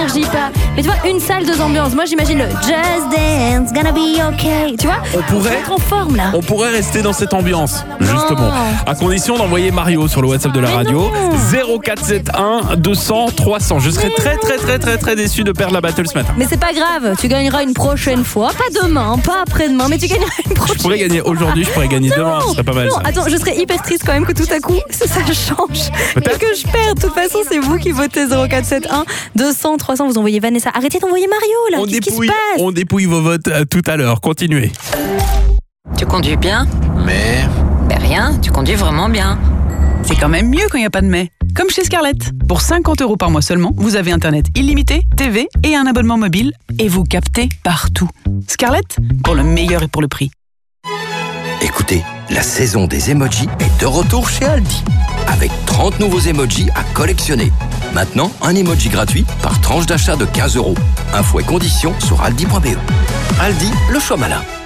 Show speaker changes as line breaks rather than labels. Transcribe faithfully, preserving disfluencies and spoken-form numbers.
l'énergie pas. Mais tu vois, une salle, deux ambiances. Moi, j'imagine le Just Dance, gonna be okay. Tu vois,
On pourrait,
être en forme là.
on pourrait rester dans cette ambiance, justement. À condition d'envoyer Mario sur le WhatsApp de la
Mais
radio.
non.
zéro quatre sept un deux cents trois cents. Je serais très très très très très déçu de perdre la battle ce matin.
Mais c'est pas grave, tu gagneras une prochaine fois. Pas demain, pas après-demain, mais tu gagneras une prochaine fois.
Je pourrais gagner aujourd'hui, je pourrais gagner demain, ce serait pas mal
Non,
ça.
attends, je serais hyper triste quand même que tout à coup, ça, ça change. Et
Peut-être.
que je perds. De toute façon, c'est vous qui votez zéro quatre sept un deux cents trois cents. Vous envoyez Vanessa. Arrêtez d'envoyer Mario là.
On
Qu'est-ce qui se
dépouille,
passe?
on dépouille vos votes euh, tout à l'heure. Continuez.
Tu conduis bien?
Mais
Ben rien, tu conduis vraiment bien.
C'est quand même mieux quand il n'y a pas de mais. Comme chez Scarlett. Pour cinquante euros par mois seulement, vous avez Internet illimité, T V et un abonnement mobile. Et vous captez partout. Scarlett, pour le meilleur et pour le prix.
écoutez, la saison des emojis est de retour chez Aldi. Avec trente nouveaux emojis à collectionner. Maintenant, un emoji gratuit par tranche d'achat de quinze euros. Infos et conditions sur aldi point b e. Aldi, le choix malin.